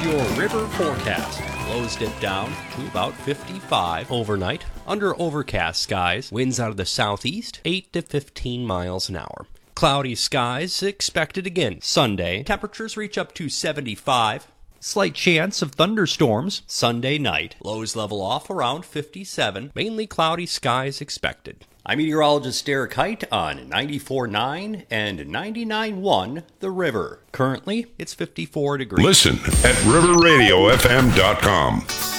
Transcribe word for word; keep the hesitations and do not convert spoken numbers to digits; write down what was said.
your river forecast. Lows dip down to about fifty-five overnight. Under overcast skies, winds out of the southeast, eight to fifteen miles an hour. Cloudy skies expected again Sunday. Temperatures reach up to seventy-five. Slight chance of thunderstorms Sunday night. Lows level off around fifty-seven. Mainly cloudy skies expected. I'm meteorologist Derek Height on ninety-four point nine and ninety-nine point one The River. Currently, it's fifty-four degrees. Listen at river radio f m dot com.